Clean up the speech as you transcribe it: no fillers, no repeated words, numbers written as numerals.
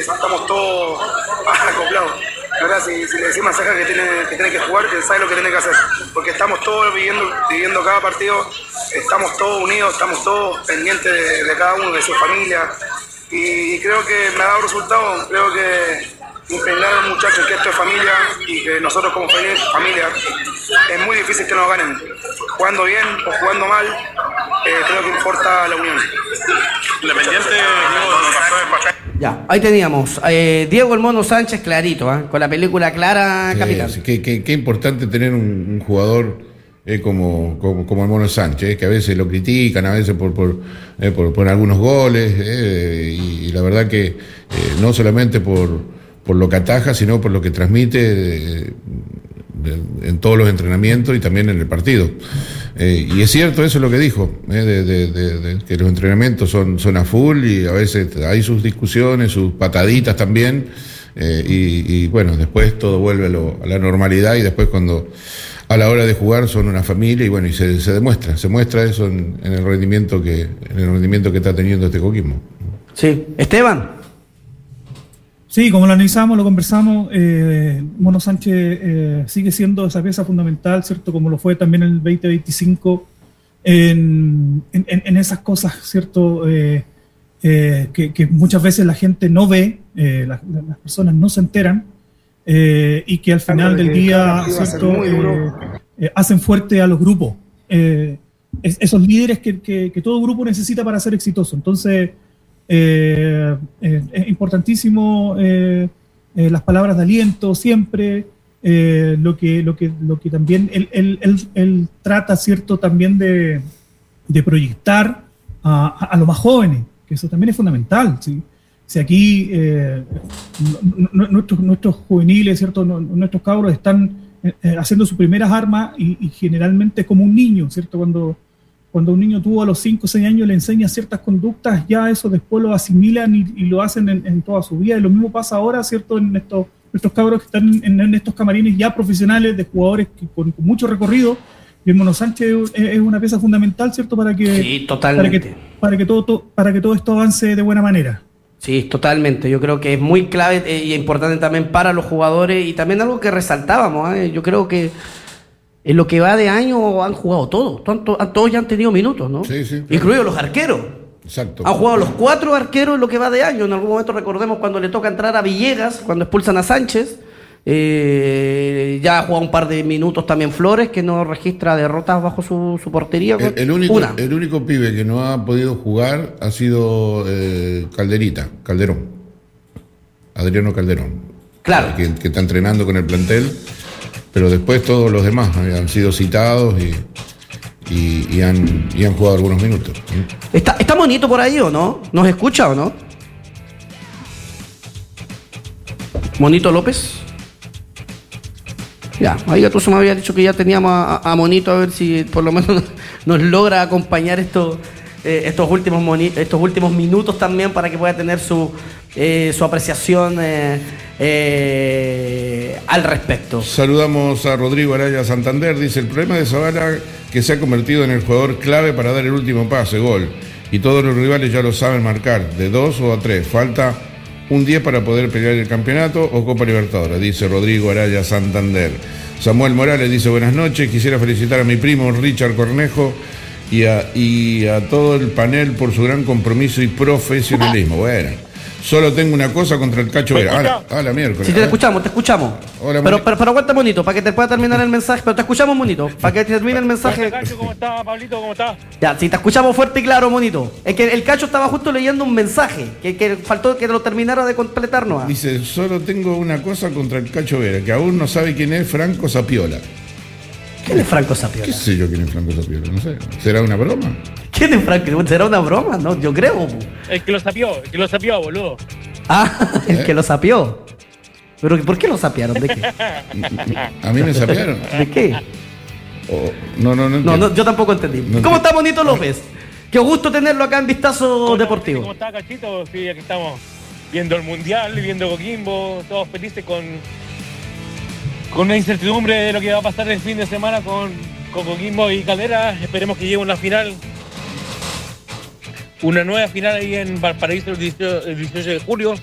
estamos todos acoplados. La verdad, si le decimos a Ceja que tiene que jugar, que sabe lo que tiene que hacer. Porque estamos todos viviendo cada partido, estamos todos unidos, estamos todos pendientes de cada uno, de su familia. Y creo que me ha dado resultados. Creo que impregnar a los muchachos que esto es familia y que nosotros como familia es muy difícil que nos ganen. Jugando bien o jugando mal, creo que importa la unión. Independiente, Ya, ahí teníamos Diego el Mono Sánchez clarito, con la película clara, capitán. Qué importante tener un jugador como el Mono Sánchez, que a veces lo critican, a veces por algunos goles, y la verdad que no solamente por lo que ataja, sino por lo que transmite en todos los entrenamientos y también en el partido. Y es cierto, eso es lo que dijo, que los entrenamientos son a full y a veces hay sus discusiones, sus pataditas también, y bueno, después todo vuelve a la normalidad y después cuando a la hora de jugar son una familia y bueno, y se muestra eso en el rendimiento que está teniendo este Coquimbo. Sí, Esteban. Sí, como lo analizamos, lo conversamos, Mono Sánchez sigue siendo esa pieza fundamental, ¿cierto? Como lo fue también en el 2025, en esas cosas, ¿cierto? Que muchas veces la gente no ve, las personas no se enteran, y que al final del día, ¿cierto? Hacen fuerte a los grupos. Esos líderes que todo grupo necesita para ser exitoso. Entonces, es importantísimo las palabras de aliento siempre, lo que también él trata, ¿cierto? También de proyectar a los más jóvenes, que eso también es fundamental, ¿sí? Si aquí nuestros juveniles, ¿cierto? Nuestros cabros están haciendo sus primeras armas y generalmente como un niño, ¿cierto? Cuando un niño tuvo a los 5 o 6 años le enseña ciertas conductas, ya eso después lo asimilan y lo hacen en toda su vida. Y lo mismo pasa ahora, ¿cierto? En nuestros cabros que están en estos camarines ya profesionales de jugadores con mucho recorrido. Y el Mono Sánchez es una pieza fundamental, ¿cierto? Para que, sí, totalmente. Para que todo esto avance de buena manera. Sí, totalmente. Yo creo que es muy clave y importante también para los jugadores y también algo que resaltábamos. Yo creo que en lo que va de año han jugado todos. Todos ya han tenido minutos, ¿no? Sí, sí. Incluidos los arqueros. Exacto. Han jugado los 4 arqueros en lo que va de año. En algún momento recordemos cuando le toca entrar a Villegas, cuando expulsan a Sánchez. Ya ha jugado un par de minutos también Flores, que no registra derrotas bajo su portería. El único pibe que no ha podido jugar ha sido Calderón. Adriano Calderón. Claro. Que está entrenando con el plantel, pero después todos los demás han sido citados y han jugado algunos minutos. ¿Está Monito por ahí o no? ¿Nos escucha o no? Monito López. Ya, ahí Gatuso me había dicho que ya teníamos a Monito, a ver si por lo menos nos logra acompañar estos últimos minutos también para que pueda tener su apreciación al respecto. Saludamos a Rodrigo Araya Santander, dice: el problema de Zavala que se ha convertido en el jugador clave para dar el último pase, gol, y todos los rivales ya lo saben marcar, de 2 o a 3, falta un 10 para poder pelear el campeonato o Copa Libertadores, dice Rodrigo Araya Santander. Samuel Morales dice: buenas noches, quisiera felicitar a mi primo Richard Cornejo y a todo el panel por su gran compromiso y profesionalismo. Bueno, solo tengo una cosa contra el Cacho Vera. La miércoles. Sí, te escuchamos. Hola, pero aguanta, Monito, para que te pueda terminar el mensaje. Pero te escuchamos, Monito, para que termine el mensaje. Cacho, ¿cómo está, Pablito? ¿Cómo está? Ya, sí, te escuchamos fuerte y claro, Monito. Es que el Cacho estaba justo leyendo un mensaje, que faltó que lo terminara de completar, ¿no? Dice: solo tengo una cosa contra el Cacho Vera, que aún no sabe quién es Franco Sapiola. ¿Quién es Franco Sapiola? ¿Qué sé yo quién es Franco Sapiola? No sé. ¿Será una broma? ¿Quién es Franco? ¿Será una broma? No, yo creo. El que lo sapió, boludo. El que lo sapió. ¿Pero por qué lo sapearon? ¿De qué? A mí me sapearon. ¿De qué? No, yo tampoco entendí. ¿Cómo está Monito López? Qué gusto tenerlo acá en Vistazo Deportivo. ¿Cómo está, Cachito? Sí, aquí estamos viendo el Mundial, viendo Coquimbo, todos felices con una incertidumbre de lo que va a pasar el fin de semana con Coquimbo y Calera. Esperemos que llegue una final, una nueva final ahí en Valparaíso el 18 de julio.